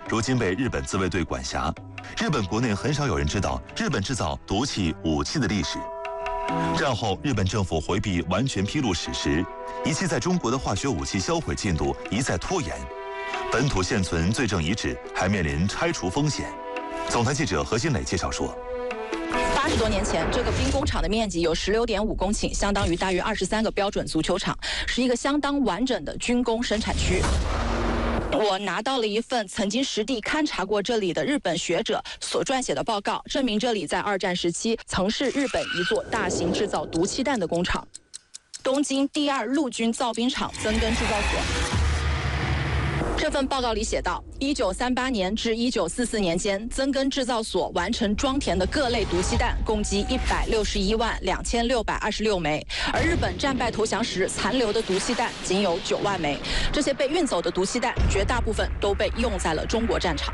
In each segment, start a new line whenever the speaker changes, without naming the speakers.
如今被日本自卫队管辖。日本国内很少有人知道日本制造毒气武器的历史。战后，日本政府回避完全披露史实，一切在中国的化学武器销毁进度一再拖延，本土现存罪证遗址还面临拆除风险。总台记者何新磊介绍说
，80多年前，这个兵工厂的面积有16.5公顷，相当于大约23个标准足球场，是一个相当完整的军工生产区。我拿到了一份曾经实地勘察过这里的日本学者所撰写的报告，证明这里在2战时期曾是日本一座大型制造毒气弹的工厂——东京第2陆军造兵厂增根制造所。这份报告里写道，1938年至1944年间，增根制造所完成装填的各类毒气弹共计1612626枚，而日本战败投降时残留的毒气弹仅有9万枚。这些被运走的毒气弹，绝大部分都被用在了中国战场。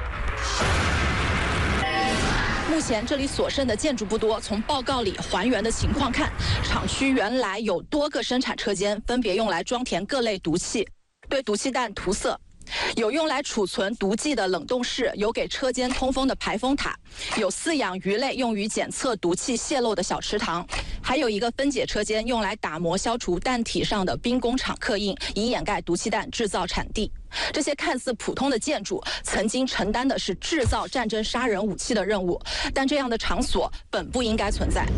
目前这里所剩的建筑不多，从报告里还原的情况看，厂区原来有多个生产车间，分别用来装填各类毒气，对毒气弹涂色。有用来储存毒剂的冷冻室，有给车间通风的排风塔，有饲养鱼类用于检测毒气泄漏的小池塘，还有一个分解车间用来打磨消除弹体上的兵工厂刻印，以掩盖毒气弹制造产地。这些看似普通的建筑，曾经承担的是制造战争杀人武器的任务，但这样的场所本不应该存在。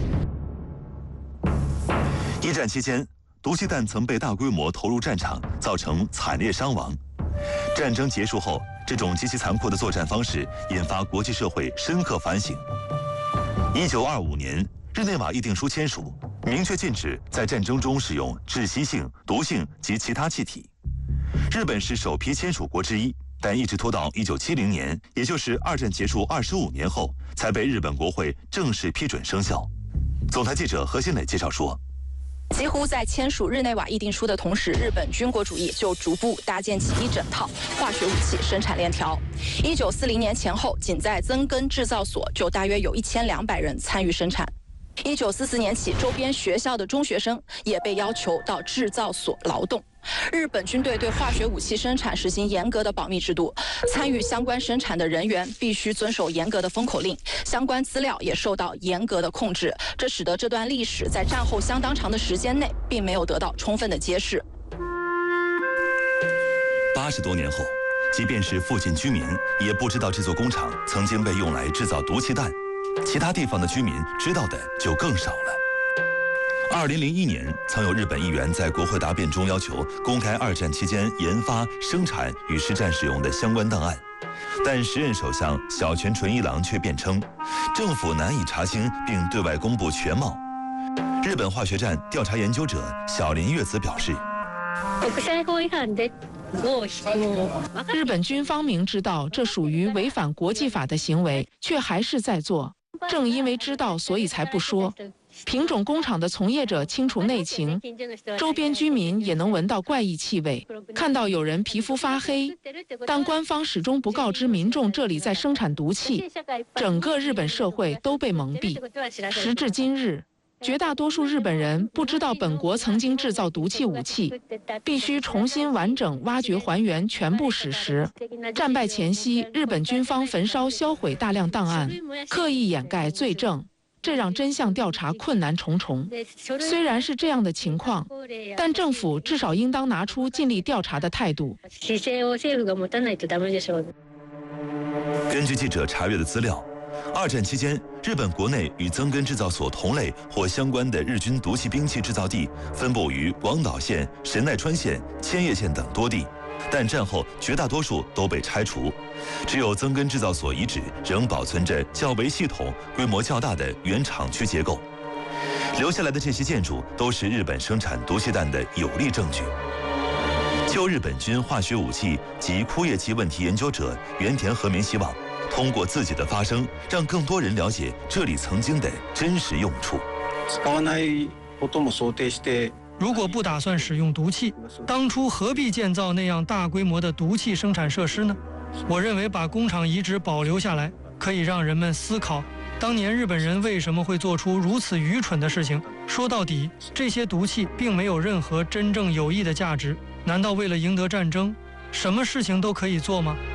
一战期间，毒气弹曾被大规模投入战场，造成惨烈伤亡。战争结束后，这种极其残酷的作战方式引发国际社会深刻反省。1925年，日内瓦议定书签署，明确禁止在战争中使用窒息性、毒性及其他气体。日本是首批签署国之一，但一直拖到1970年，也就是2战结束25年后，才被日本国会正式批准生效。总台记者何新磊介绍说，
几乎在签署日内瓦议定书的同时，日本军国主义就逐步搭建起一整套化学武器生产链条。1940年前后，仅在增根制造所就大约有1200人参与生产。1944年起，周边学校的中学生也被要求到制造所劳动。日本军队对化学武器生产实行严格的保密制度，参与相关生产的人员必须遵守严格的封口令，相关资料也受到严格的控制，这使得这段历史在战后相当长的时间内并没有得到充分的揭示。
80多年后，即便是附近居民也不知道这座工厂曾经被用来制造毒气弹，其他地方的居民知道的就更少了。2001年，曾有日本议员在国会答辩中要求公开2战期间研发、生产与实战使用的相关档案，但时任首相小泉纯一郎却辩称，政府难以查清并对外公布全貌。日本化学站调查研究者小林月子表示，
日本军方明知道这属于违反国际法的行为，却还是在做。正因为知道，所以才不说。品种工厂的从业者清楚内情，周边居民也能闻到怪异气味，看到有人皮肤发黑，但官方始终不告知民众这里在生产毒气，整个日本社会都被蒙蔽。时至今日，绝大多数日本人不知道本国曾经制造毒气武器，必须重新完整挖掘还原全部史实。战败前夕，日本军方焚烧销毁大量档案，刻意掩盖罪证，这让真相调查困难重重。虽然是这样的情况，但政府至少应当拿出尽力调查的态度。
根据记者查阅的资料，2战期间，日本国内与增根制造所同类或相关的日军毒气兵器制造地分布于广岛县、神奈川县、千叶县等多地，但战后绝大多数都被拆除，只有增根制造所遗址仍保存着较为系统、规模较大的原厂区结构。留下来的这些建筑都是日本生产毒气弹的有力证据。就日本军化学武器及枯叶剂问题研究者原田和明希望通过自己的发声，让更多人了解这里曾经的真实用处。
如果不打算使用毒气，当初何必建造那样大规模的毒气生产设施呢？我认为把工厂遗址保留下来，可以让人们思考，当年日本人为什么会做出如此愚蠢的事情。说到底，这些毒气并没有任何真正有益的价值。难道为了赢得战争，什么事情都可以做吗？